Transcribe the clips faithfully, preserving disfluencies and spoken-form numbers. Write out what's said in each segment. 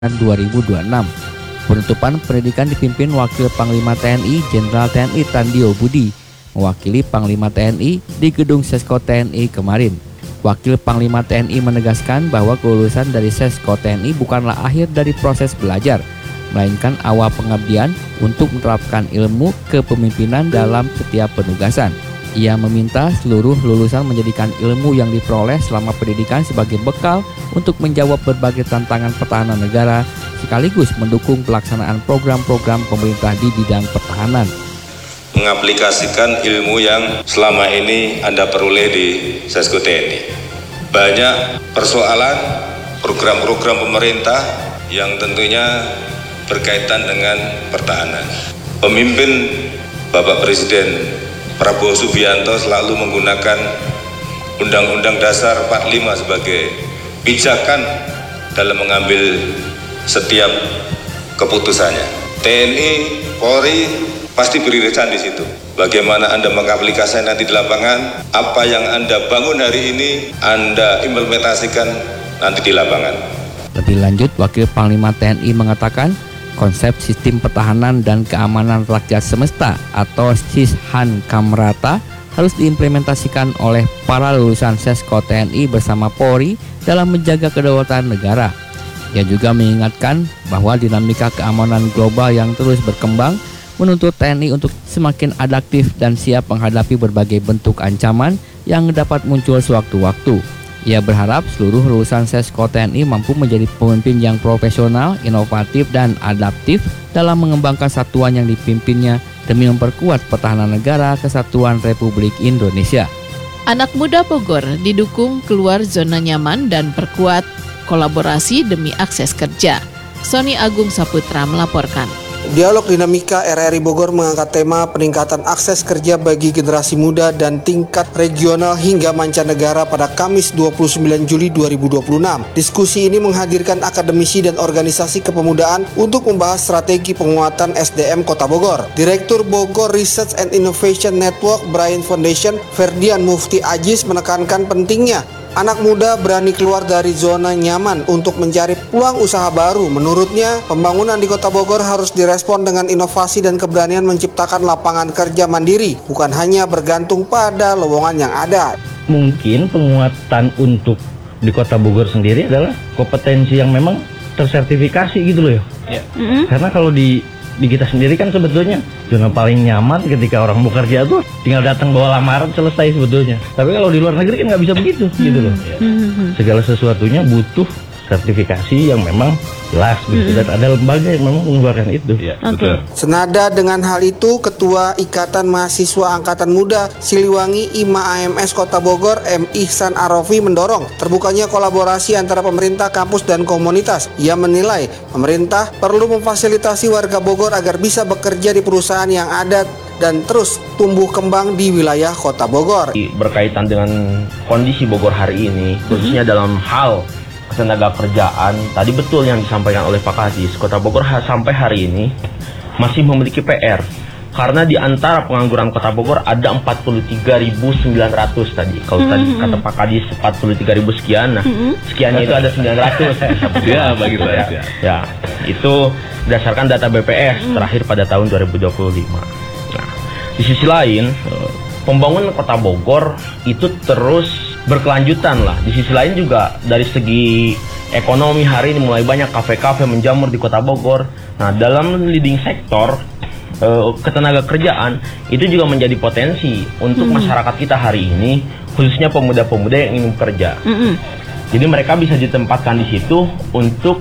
dua ribu dua puluh enam. Penutupan pendidikan dipimpin Wakil Panglima T N I Jenderal T N I Tandio Budi mewakili Panglima T N I di Gedung Sesko T N I kemarin. Wakil Panglima T N I menegaskan bahwa kelulusan dari Sesko T N I bukanlah akhir dari proses belajar, melainkan awal pengabdian untuk menerapkan ilmu kepemimpinan dalam setiap penugasan. Ia meminta seluruh lulusan menjadikan ilmu yang diperoleh selama pendidikan sebagai bekal untuk menjawab berbagai tantangan pertahanan negara, sekaligus mendukung pelaksanaan program-program pemerintah di bidang pertahanan. Mengaplikasikan ilmu yang selama ini Anda peroleh di Sesko T N I. Banyak persoalan, program-program pemerintah yang tentunya berkaitan dengan pertahanan. Pemimpin Bapak Presiden Prabowo Subianto selalu menggunakan Undang-Undang Dasar empat puluh lima sebagai pijakan dalam mengambil setiap keputusannya. T N I, Polri pasti beririsan di situ. Bagaimana Anda mengaplikasikan nanti di lapangan, apa yang Anda bangun hari ini, Anda implementasikan nanti di lapangan. Lebih lanjut, Wakil Panglima T N I mengatakan konsep sistem pertahanan dan keamanan rakyat semesta atau SISHAN Kamrata harus diimplementasikan oleh para lulusan Sesko T N I bersama Polri dalam menjaga kedaulatan negara. Ia juga mengingatkan bahwa dinamika keamanan global yang terus berkembang menuntut T N I untuk semakin adaptif dan siap menghadapi berbagai bentuk ancaman yang dapat muncul sewaktu-waktu. Ia berharap seluruh lulusan Sesko T N I mampu menjadi pemimpin yang profesional, inovatif, dan adaptif dalam mengembangkan satuan yang dipimpinnya demi memperkuat pertahanan negara kesatuan Republik Indonesia. Anak muda Bogor didukung keluar zona nyaman dan perkuat kolaborasi demi akses kerja. Sony Agung Saputra melaporkan. Dialog Dinamika R R I Bogor mengangkat tema peningkatan akses kerja bagi generasi muda dan tingkat regional hingga mancanegara pada Kamis dua puluh sembilan Juli dua ribu dua puluh enam. Diskusi ini menghadirkan akademisi dan organisasi kepemudaan untuk membahas strategi penguatan S D M Kota Bogor. Direktur Bogor Research and Innovation Network Brian Foundation, Ferdian Mufti Aziz menekankan pentingnya anak muda berani keluar dari zona nyaman untuk mencari peluang usaha baru. Menurutnya, pembangunan di Kota Bogor harus direspon dengan inovasi dan keberanian menciptakan lapangan kerja mandiri, bukan hanya bergantung pada lowongan yang ada. Mungkin penguatan untuk di Kota Bogor sendiri adalah kompetensi yang memang tersertifikasi gitu loh ya. Yeah. Mm-hmm. Karena kalau di di kita sendiri kan sebetulnya zona paling nyaman ketika orang bekerja tuh tinggal datang bawa lamaran selesai sebetulnya. Tapi kalau di luar negeri kan nggak bisa begitu hmm. gitu loh. Hmm. Segala sesuatunya butuh sertifikasi yang memang jelas begitu. Dan ada lembaga yang memang mengeluarkan itu. Ya, okay. Betul. Senada dengan hal itu, Ketua Ikatan Mahasiswa Angkatan Muda Siliwangi I M A A M S Kota Bogor M Ihsan Arofi mendorong terbukanya kolaborasi antara pemerintah, kampus, dan komunitas. Ia menilai pemerintah perlu memfasilitasi warga Bogor agar bisa bekerja di perusahaan yang ada dan terus tumbuh kembang di wilayah Kota Bogor. Berkaitan dengan kondisi Bogor hari ini, khususnya mm-hmm. dalam hal tenaga kerjaan, tadi betul yang disampaikan oleh Pak Kadis, Kota Bogor ha- sampai hari ini masih memiliki P R. Karena di antara pengangguran Kota Bogor ada empat puluh tiga ribu sembilan ratus tadi. Kalau mm-hmm. tadi kata Pak Kadis empat puluh tiga ribu sekian, nah mm-hmm. sekiannya itu ada sembilan ratus. Ya, bagi saya. Ya, ya, itu berdasarkan data B P S mm-hmm. terakhir pada tahun dua ribu dua puluh lima. Nah, di sisi lain, pembangunan Kota Bogor itu terus berkelanjutan lah. Di sisi lain juga dari segi ekonomi hari ini mulai banyak kafe-kafe menjamur di Kota Bogor. Nah, dalam leading sektor eh, ketenaga kerjaan itu juga menjadi potensi untuk hmm. masyarakat kita hari ini, khususnya pemuda-pemuda yang ingin bekerja. Hmm. Jadi mereka bisa ditempatkan di situ untuk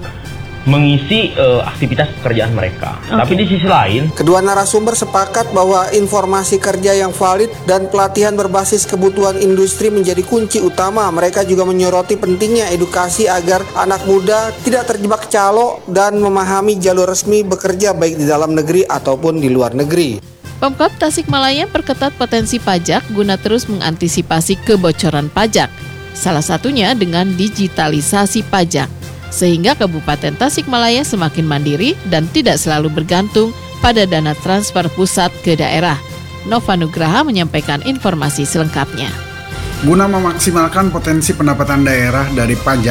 mengisi uh, aktivitas pekerjaan mereka. Okay. Tapi di sisi lain, kedua narasumber sepakat bahwa informasi kerja yang valid dan pelatihan berbasis kebutuhan industri menjadi kunci utama. Mereka juga menyoroti pentingnya edukasi agar anak muda tidak terjebak calo dan memahami jalur resmi bekerja baik di dalam negeri ataupun di luar negeri. Pemkab Tasikmalaya perketat potensi pajak guna terus mengantisipasi kebocoran pajak. Salah satunya dengan digitalisasi pajak, sehingga Kabupaten Tasikmalaya semakin mandiri dan tidak selalu bergantung pada dana transfer pusat ke daerah. Nova Nugraha menyampaikan informasi selengkapnya. Guna memaksimalkan potensi pendapatan daerah dari pajak,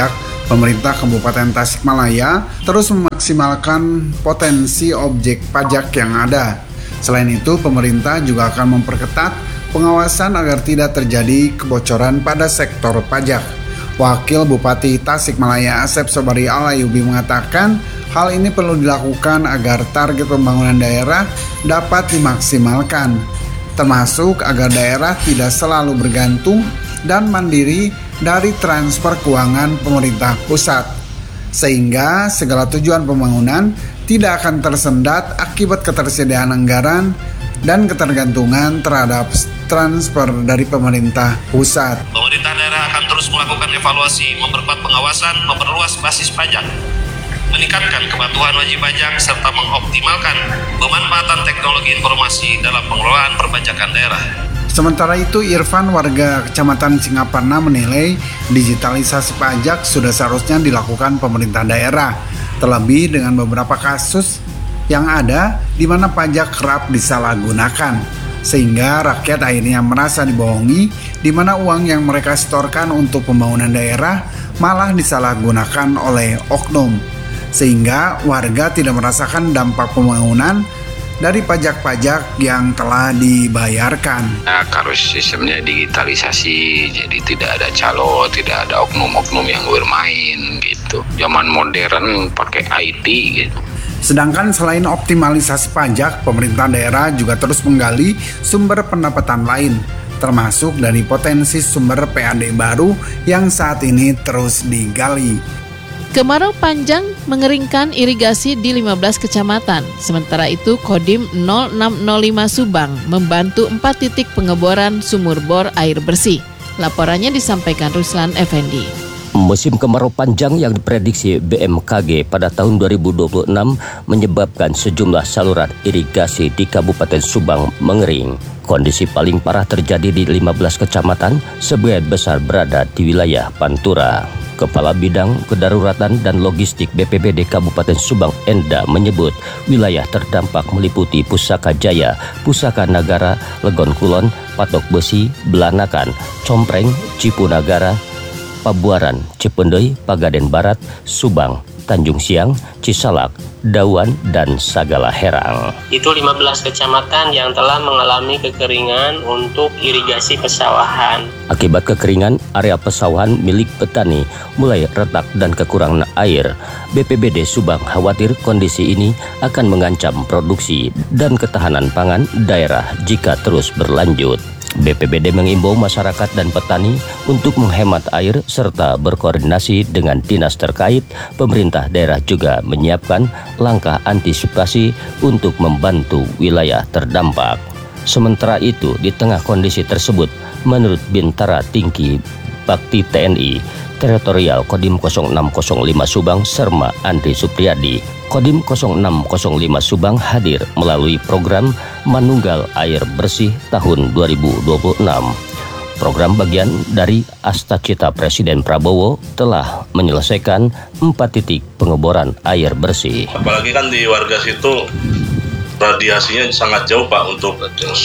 Pemerintah Kabupaten Tasikmalaya terus memaksimalkan potensi objek pajak yang ada. Selain itu, pemerintah juga akan memperketat pengawasan agar tidak terjadi kebocoran pada sektor pajak. Wakil Bupati Tasikmalaya Asep Sobari Alayubi mengatakan hal ini perlu dilakukan agar target pembangunan daerah dapat dimaksimalkan, termasuk agar daerah tidak selalu bergantung dan mandiri dari transfer keuangan pemerintah pusat, sehingga segala tujuan pembangunan tidak akan tersendat akibat ketersediaan anggaran dan ketergantungan terhadap transfer dari pemerintah pusat. Pemerintah daerah akan terus melakukan evaluasi, memperkuat pengawasan, memperluas basis pajak, meningkatkan kepatuhan wajib pajak, serta mengoptimalkan pemanfaatan teknologi informasi dalam pengelolaan perpajakan daerah. Sementara itu, Irfan, warga Kecamatan Singaparna, menilai digitalisasi pajak sudah seharusnya dilakukan pemerintah daerah, terlebih dengan beberapa kasus yang ada di mana pajak kerap disalahgunakan, sehingga rakyat akhirnya merasa dibohongi, di mana uang yang mereka setorkan untuk pembangunan daerah malah disalahgunakan oleh oknum, sehingga warga tidak merasakan dampak pembangunan dari pajak-pajak yang telah dibayarkan. Nah, kalau sistemnya digitalisasi, jadi tidak ada calo, tidak ada oknum-oknum yang bermain gitu. Zaman modern pakai I T gitu. Sedangkan selain optimalisasi pajak, pemerintah daerah juga terus menggali sumber pendapatan lain, termasuk dari potensi sumber P A D baru yang saat ini terus digali. Kemarau panjang mengeringkan irigasi di lima belas kecamatan. Sementara itu, Kodim nol enam nol lima Subang membantu empat titik pengeboran sumur bor air bersih. Laporannya disampaikan Ruslan Effendi. Musim kemarau panjang yang diprediksi B M K G pada tahun dua ribu dua puluh enam menyebabkan sejumlah saluran irigasi di Kabupaten Subang mengering. Kondisi paling parah terjadi di lima belas kecamatan, sebagian besar berada di wilayah Pantura. Kepala Bidang Kedaruratan dan Logistik B P B D Kabupaten Subang Enda menyebut wilayah terdampak meliputi Pusaka Jaya, Pusaka Nagara, Legon Kulon, Patok Besi, Belanakan, Compreng, Cipunagara, Pabuaran, Cipendei, Pagaden Barat, Subang, Tanjung Siang, Cisalak, Dawan, dan Sagala Herang. Itu lima belas kecamatan yang telah mengalami kekeringan untuk irigasi pesawahan. Akibat kekeringan, area pesawahan milik petani mulai retak dan kekurangan air. B P B D Subang khawatir kondisi ini akan mengancam produksi dan ketahanan pangan daerah jika terus berlanjut. B P B D mengimbau masyarakat dan petani untuk menghemat air serta berkoordinasi dengan dinas terkait. Pemerintah daerah juga menyiapkan langkah antisipasi untuk membantu wilayah terdampak. Sementara itu, di tengah kondisi tersebut, menurut Bintara Tingki Bakti T N I Teritorial Kodim nol enam nol lima Subang Serma Andri Supriyadi, Kodim nol enam nol lima Subang hadir melalui program Manunggal Air Bersih tahun dua ribu dua puluh enam. Program bagian dari Astacita Presiden Prabowo telah menyelesaikan empat titik pengeboran air bersih. Apalagi kan di warga situ radiasinya sangat jauh Pak untuk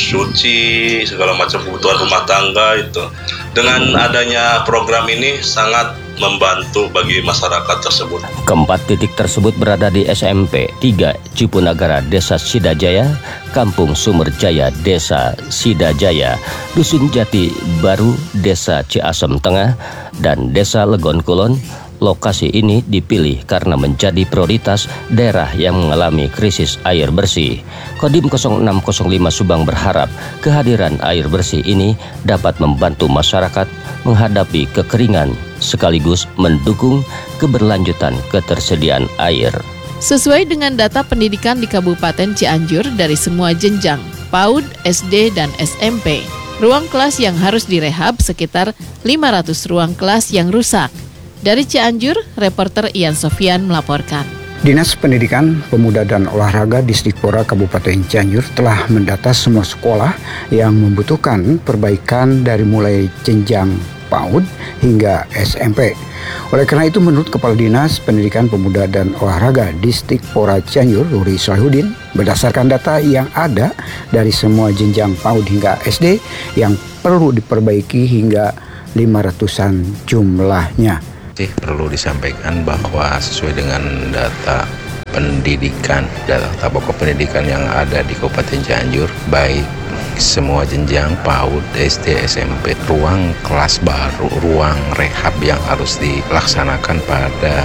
suci, segala macam kebutuhan rumah tangga itu. Dengan adanya program ini sangat membantu bagi masyarakat tersebut. Keempat titik tersebut berada di S M P tiga Cipunagara Desa Sidajaya, Kampung Sumberjaya Desa Sidajaya, Dusun Jati Baru Desa Ciasem Tengah, dan Desa Legon Kulon. Lokasi ini dipilih karena menjadi prioritas daerah yang mengalami krisis air bersih. Kodim nol enam nol lima Subang berharap kehadiran air bersih ini dapat membantu masyarakat menghadapi kekeringan sekaligus mendukung keberlanjutan ketersediaan air. Sesuai dengan data pendidikan di Kabupaten Cianjur dari semua jenjang, PAUD, S D, dan S M P, ruang kelas yang harus direhab sekitar lima ratus ruang kelas yang rusak. Dari Cianjur, reporter Ian Sofian melaporkan. Dinas Pendidikan, Pemuda dan Olahraga Disdikpora Kabupaten Cianjur telah mendata semua sekolah yang membutuhkan perbaikan dari mulai jenjang PAUD hingga S M P. Oleh karena itu, menurut Kepala Dinas Pendidikan, Pemuda dan Olahraga Disdikpora Cianjur, Ruri Solihuddin, berdasarkan data yang ada dari semua jenjang PAUD hingga S D yang perlu diperbaiki hingga lima ratusan jumlahnya. Sih perlu disampaikan bahwa sesuai dengan data pendidikan, data pokok pendidikan yang ada di Kabupaten Cianjur, baik semua jenjang PAUD, S D, S M P, ruang kelas baru, ruang rehab yang harus dilaksanakan pada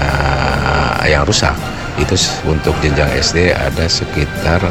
yang rusak. Itu untuk jenjang S D ada sekitar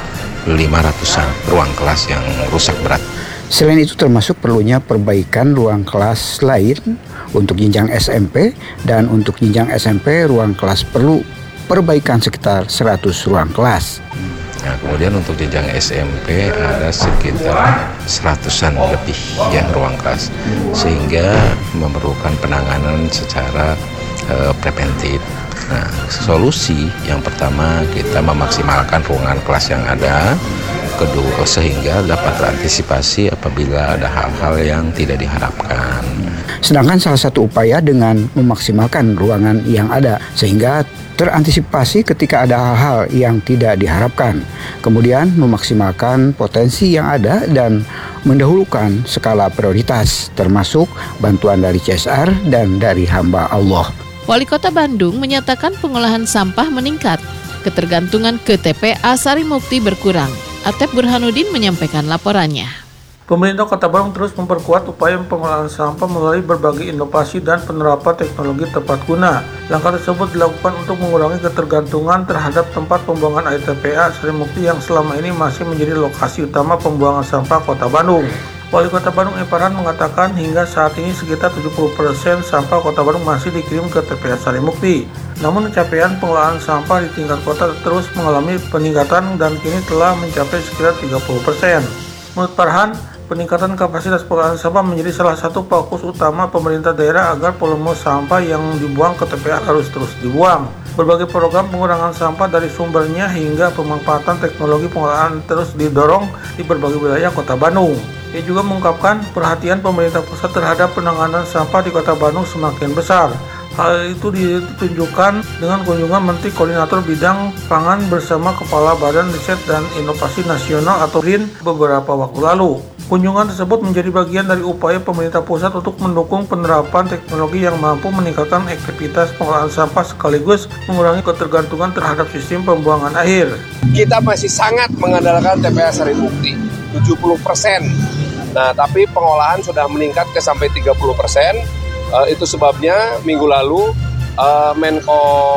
lima ratusan ruang kelas yang rusak berat. Selain itu termasuk perlunya perbaikan ruang kelas lain untuk jenjang S M P, dan untuk jenjang S M P ruang kelas perlu perbaikan sekitar seratus ruang kelas. Nah, kemudian untuk jenjang S M P ada sekitar seratusan lebih ya ruang kelas, sehingga memerlukan penanganan secara uh, preventif. Nah, solusi yang pertama kita memaksimalkan ruangan kelas yang ada, kedua sehingga dapat terantisipasi apabila ada hal-hal yang tidak diharapkan. Sedangkan salah satu upaya dengan memaksimalkan ruangan yang ada sehingga terantisipasi ketika ada hal-hal yang tidak diharapkan. Kemudian memaksimalkan potensi yang ada dan mendahulukan skala prioritas termasuk bantuan dari C S R dan dari hamba Allah. Wali Kota Bandung menyatakan pengolahan sampah meningkat, ketergantungan ke T P A Sarimukti berkurang. Atep Burhanuddin menyampaikan laporannya. Pemerintah Kota Bandung terus memperkuat upaya pengolahan sampah melalui berbagai inovasi dan penerapan teknologi tepat guna. Langkah tersebut dilakukan untuk mengurangi ketergantungan terhadap tempat pembuangan air T P A Sarimukti yang selama ini masih menjadi lokasi utama pembuangan sampah Kota Bandung. Wali Kota Bandung Eparan mengatakan hingga saat ini sekitar tujuh puluh persen sampah Kota Bandung masih dikirim ke T P A Sarimukti. Namun capaian pengolahan sampah di tingkat kota terus mengalami peningkatan dan kini telah mencapai sekitar tiga puluh persen. Menurut Farhan, peningkatan kapasitas pengolahan sampah menjadi salah satu fokus utama pemerintah daerah agar volume sampah yang dibuang ke T P A harus terus dibuang. Berbagai program pengurangan sampah dari sumbernya hingga pemanfaatan teknologi pengolahan terus didorong di berbagai wilayah Kota Bandung. Ia juga mengungkapkan perhatian pemerintah pusat terhadap penanganan sampah di Kota Bandung semakin besar. Hal itu ditunjukkan dengan kunjungan Menteri Koordinator Bidang Pangan bersama Kepala Badan Riset dan Inovasi Nasional atau B R I N beberapa waktu lalu. Kunjungan tersebut menjadi bagian dari upaya pemerintah pusat untuk mendukung penerapan teknologi yang mampu meningkatkan efektivitas pengolahan sampah sekaligus mengurangi ketergantungan terhadap sistem pembuangan air. Kita masih sangat mengandalkan T P A Sarimukti, tujuh puluh persen. Nah, tapi pengolahan sudah meningkat ke sampai tiga puluh persen. Uh, itu sebabnya minggu lalu uh, Menko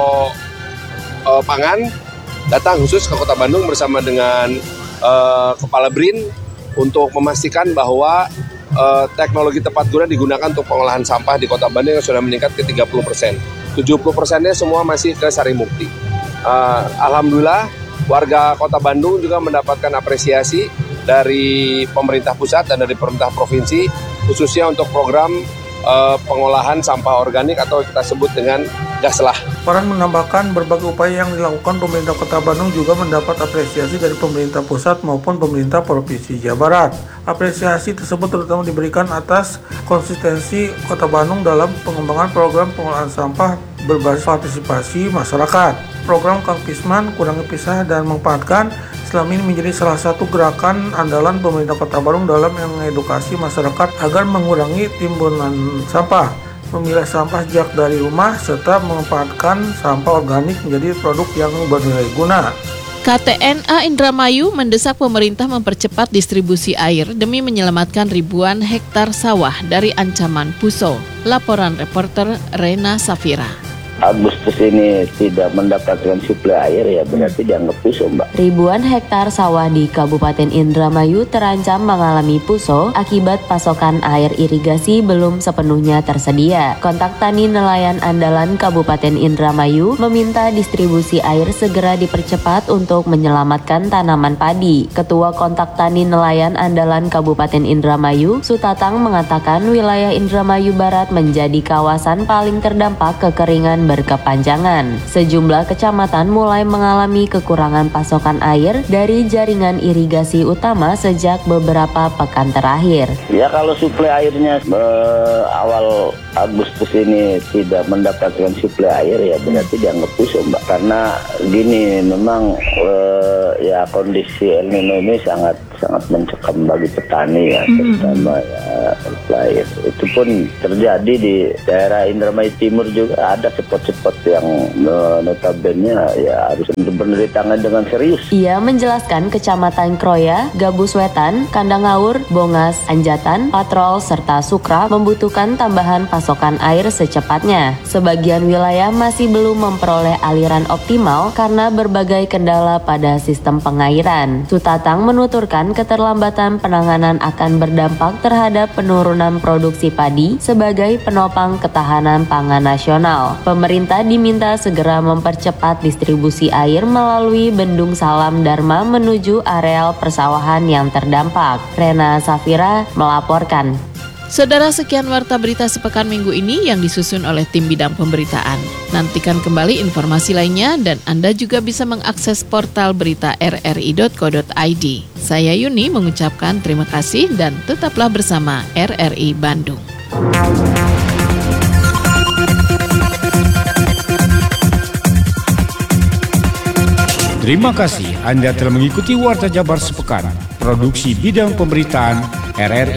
uh, Pangan datang khusus ke Kota Bandung bersama dengan uh, Kepala B R I N untuk memastikan bahwa uh, teknologi tepat guna digunakan untuk pengolahan sampah di Kota Bandung yang sudah meningkat ke tiga puluh persen. tujuh puluh persennya semua masih ke Sarimukti. Uh, Alhamdulillah warga Kota Bandung juga mendapatkan apresiasi dari pemerintah pusat dan dari pemerintah provinsi khususnya untuk program uh, pengolahan sampah organik atau kita sebut dengan Gaslah. Farhan menambahkan berbagai upaya yang dilakukan pemerintah Kota Bandung juga mendapat apresiasi dari pemerintah pusat maupun pemerintah Provinsi Jawa Barat. Apresiasi tersebut terutama diberikan atas konsistensi Kota Bandung dalam pengembangan program pengolahan sampah berbasis partisipasi masyarakat. Program Kang Pisman kurangi pisah dan manfaatkan selama ini menjadi salah satu gerakan andalan pemerintah Kota Bandung dalam mengedukasi masyarakat agar mengurangi timbunan sampah, memilah sampah sejak dari rumah, serta memanfaatkan sampah organik menjadi produk yang bernilai guna. K T N A Indramayu mendesak pemerintah mempercepat distribusi air demi menyelamatkan ribuan hektar sawah dari ancaman puso. Laporan reporter Rena Safira. Agustus ini tidak mendapatkan suplai air ya berarti dianggap puso, Mbak. Ribuan hektar sawah di Kabupaten Indramayu terancam mengalami puso akibat pasokan air irigasi belum sepenuhnya tersedia. Kontak Tani Nelayan Andalan Kabupaten Indramayu meminta distribusi air segera dipercepat untuk menyelamatkan tanaman padi. Ketua Kontak Tani Nelayan Andalan Kabupaten Indramayu, Sutatang mengatakan wilayah Indramayu Barat menjadi kawasan paling terdampak kekeringan berkepanjangan. Sejumlah kecamatan mulai mengalami kekurangan pasokan air dari jaringan irigasi utama sejak beberapa pekan terakhir. Ya kalau suplai airnya eh, awal Agustus ini tidak mendapatkan suplai air ya berarti dianggap puso, Mbak. Karena gini memang eh, ya kondisi El Nino ini sangat sangat mencekam bagi petani ya, mm-hmm. terutama ya air. Itu pun terjadi di daerah Indramayu Timur juga, ada spot-spot yang notabene ya harus benar-benar ditangani dengan serius. Ia menjelaskan Kecamatan Kroya, Gabus Wetan, Kandangaur, Bongas, Anjatan, Patrol, serta Sukra membutuhkan tambahan pasokan air secepatnya. Sebagian wilayah masih belum memperoleh aliran optimal karena berbagai kendala pada sistem pengairan. Sutatang menuturkan keterlambatan penanganan akan berdampak terhadap penurunan produksi padi sebagai penopang ketahanan pangan nasional. Pemerintah diminta segera mempercepat distribusi air melalui Bendung Salam Dharma menuju areal persawahan yang terdampak. Rena Safira melaporkan. Saudara, sekian warta berita sepekan minggu ini yang disusun oleh tim bidang pemberitaan. Nantikan kembali informasi lainnya dan Anda juga bisa mengakses portal berita r r i dot co dot i d. Saya Yuni mengucapkan terima kasih dan tetaplah bersama R R I Bandung. Terima kasih Anda telah mengikuti Warta Jabar Sepekan, produksi bidang pemberitaan R R I.